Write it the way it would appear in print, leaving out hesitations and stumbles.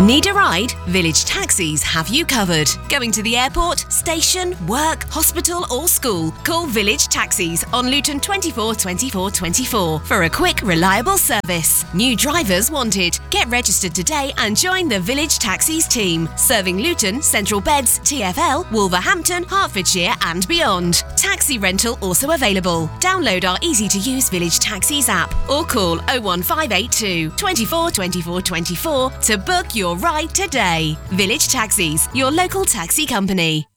Need a ride? Village Taxis have you covered. Going to the airport, station, work, hospital or school? Call Village Taxis on Luton 24 24 24 for a quick, reliable service. New drivers wanted. Get registered today and join the Village Taxis team, serving Luton, Central Beds, TfL, Wolverhampton, Hertfordshire and beyond. Taxi rental also available. Download our easy-to-use Village Taxis app or call 01582 24 24 24 to book your ride today. Village Taxis, your local taxi company.